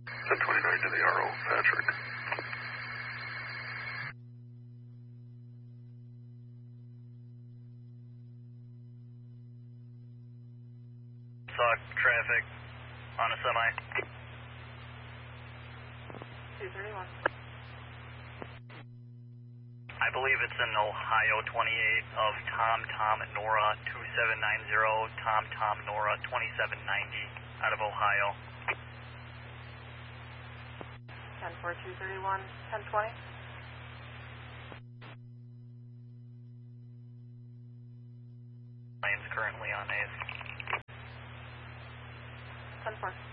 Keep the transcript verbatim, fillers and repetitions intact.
ten twenty-nine to the R O, Patrick. Saw traffic on a semi. two thirty-one. I believe it's in Ohio twenty-eight of Tom Tom Nora two seven nine zero, Tom Tom Nora twenty-seven ninety out of Ohio. ten four two thirty-one, ten twenty. Lane's currently on A. ten four.